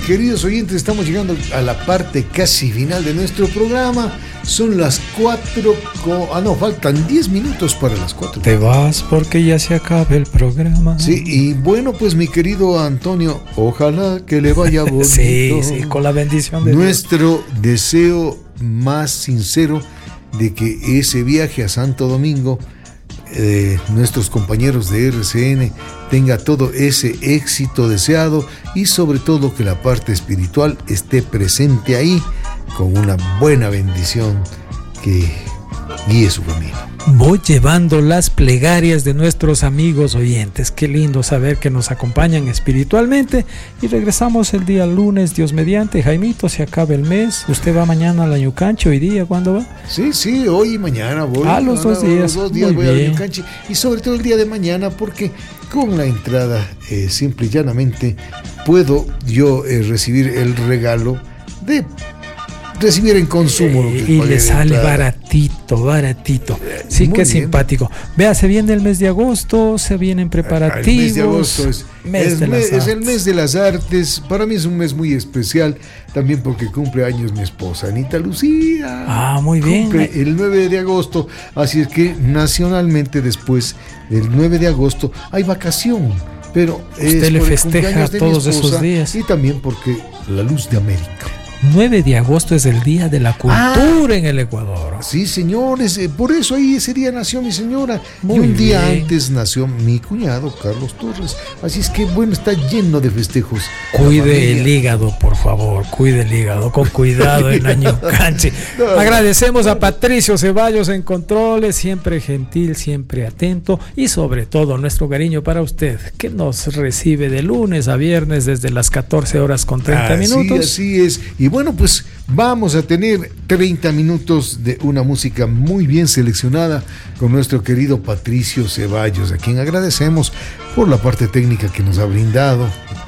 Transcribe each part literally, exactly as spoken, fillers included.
queridos oyentes, estamos llegando a la parte casi final de nuestro programa. Son las cuatro. Co- ah, no, faltan diez minutos para las cuatro. Te vas porque ya se acabe el programa. Sí, y bueno, pues mi querido Antonio, ojalá que le vaya bonito. Sí, sí, con la bendición de Nuestro Dios. Deseo más sincero de que ese viaje a Santo Domingo, eh, nuestros compañeros de R C N, tenga todo ese éxito deseado y sobre todo que la parte espiritual esté presente ahí con una buena bendición que guíe su camino. Voy llevando las plegarias de nuestros amigos oyentes. Qué lindo saber que nos acompañan espiritualmente. Y regresamos el día lunes, Dios mediante. Jaimito, se acaba el mes. ¿Usted va mañana a la Ñucanchi hoy día? ¿Cuándo va? Sí, sí, hoy y mañana voy. Ah, los dos días. Los dos días Muy voy bien. a la Ñucanchi. Y sobre todo el día de mañana, porque con la entrada, eh, simple y llanamente, puedo yo eh, recibir el regalo de recibir en consumo. Eh, lo que y pagué le de sale entrada. baratito, baratito. Sí, Muy que bien. simpático. Vea, se viene el mes de agosto, se vienen preparativos. El mes de agosto es, Mes es de me- las es el artes. mes de las artes. Para mí es un mes muy especial, también porque cumple años mi esposa, Anita Lucía. Ah, muy bien. Cumple el nueve de agosto, así es que nacionalmente después del nueve de agosto hay vacación. Pero Usted es le por el festeja cumpleaños de mi todos esos esposa días. y también porque la luz de América. nueve de agosto es el Día de la Cultura en el Ecuador. Sí, señores, eh, por eso ahí ese día nació mi señora. Muy y un día bien. antes nació mi cuñado, Carlos Torres. Así es que, bueno, está lleno de festejos. La Cuide familia. el hígado, por favor, cuide el hígado, con cuidado en Ñucanchi. No. Agradecemos a Patricio Ceballos en controles, siempre gentil, siempre atento y sobre todo nuestro cariño para usted, que nos recibe de lunes a viernes desde las catorce horas con treinta Así, minutos. así es. Y bueno, pues vamos a tener treinta minutos de una música muy bien seleccionada con nuestro querido Patricio Ceballos, a quien agradecemos por la parte técnica que nos ha brindado.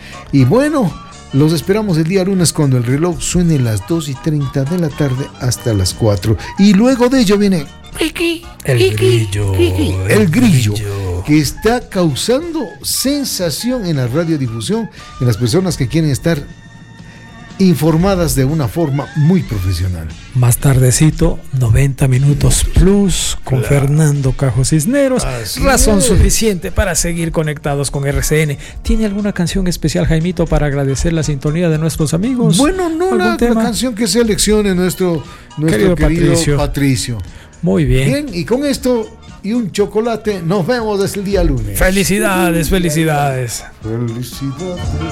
Y bueno, los esperamos el día lunes cuando el reloj suene las dos y treinta de la tarde hasta las cuatro. Y luego de ello viene El grillo, el grillo, que está causando sensación en la radiodifusión, en las personas que quieren estar informadas de una forma muy profesional. Más tardecito, noventa minutos plus con Claro. Fernando Cajo Cisneros. Así Razón es. suficiente para seguir conectados con R C N. ¿Tiene alguna canción especial, Jaimito, para agradecer la sintonía de nuestros amigos? Bueno, no ¿Algún la, la tema? canción que seleccione nuestro, nuestro Querido querido, Patricio. Patricio. Muy bien. Bien, y con esto y un chocolate, nos vemos desde el día lunes. Felicidades, felicidades. Felicidades.